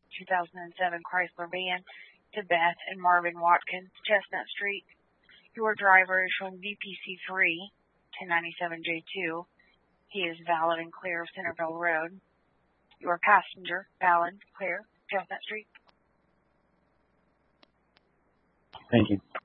2007 Chrysler van to Beth and Marvin Watkins, Chestnut Street. Your driver is showing VPC 3, 1097J2. He is valid and clear of Centerville Road. Your passenger, valid, clear, Chestnut Street. Thank you.